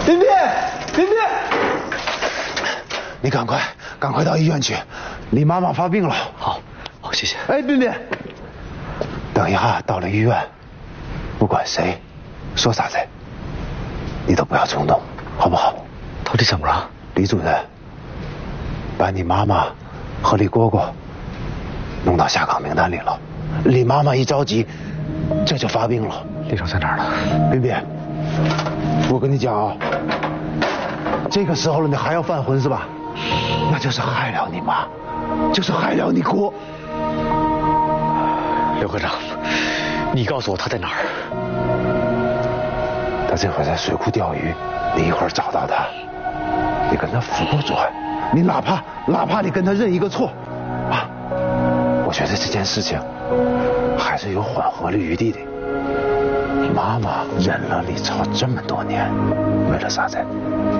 彬彬，彬彬，你赶快到医院去，李妈妈发病了。 好，谢谢。 哎，彬彬，等一下到了医院，不管谁说啥子，你都不要冲动，好不好？ 到底怎么了？ 李主任把你妈妈和李蝈蝈弄到下岗名单里了，李妈妈一着急，这就发病了。 李总在哪儿呢？ 彬彬，我跟你讲啊，这个时候了你还要犯浑是吧？那就是害了你妈，就是害了你哥。 刘科长，你告诉我他在哪儿？ 他这会儿在水库钓鱼，你一会儿找到他，你跟他扶过转，你哪怕你跟他认一个错啊，我觉得这件事情还是有缓和的余地的。妈妈忍了李超这么多年，为了啥子？